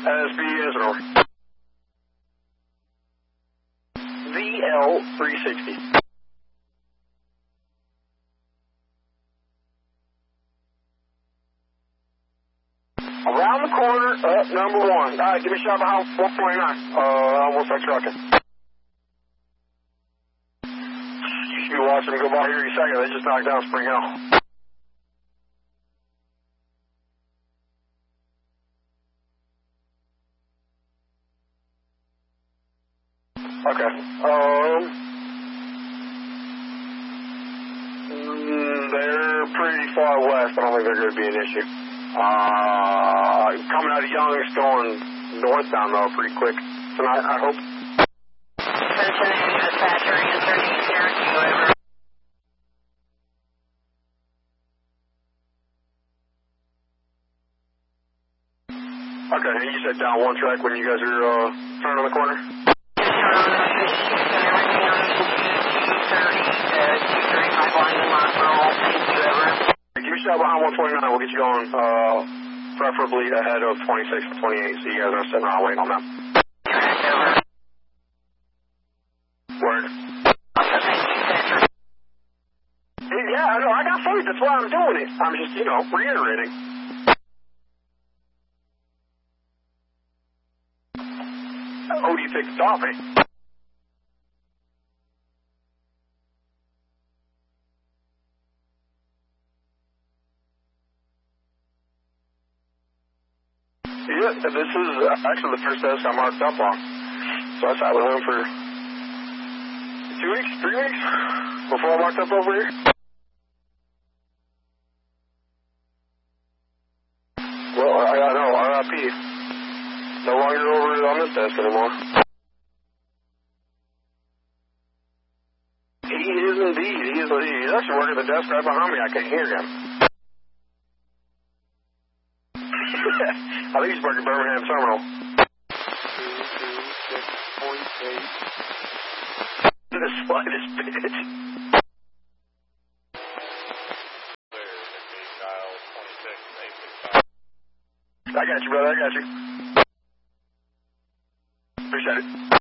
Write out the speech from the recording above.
SBS or VL360. Around the corner, up number 1. All right, give me a shot behind 129. Almost like trucking. You should be watching them go by here any second. They just knocked down Spring Hill. Okay. They're pretty far west. I don't think they're going to be an issue. Coming out of Young's going northbound though pretty quick tonight, I hope. Dispatcher answering Cherokee, over. Okay, and you said down one track when you guys are turning on the corner? Give me a shot behind 129. We'll get you going, preferably ahead of 26 and 28, so you guys are sitting around waiting on them. Word. Yeah, I know. I got faith. That's why I'm doing it. I'm just, reiterating. Who do you think stopped me? Yeah, this is actually the first desk I marked up on. So I sat with him for 2 weeks, 3 weeks before I marked up over here. Well, I know, RIP. No longer over on this desk anymore. He is indeed. He's actually working the desk right behind me. I can hear him. I think he's working Birmingham Terminal. 226.8. The slightest bitch. I got you, brother. I got you. Appreciate it.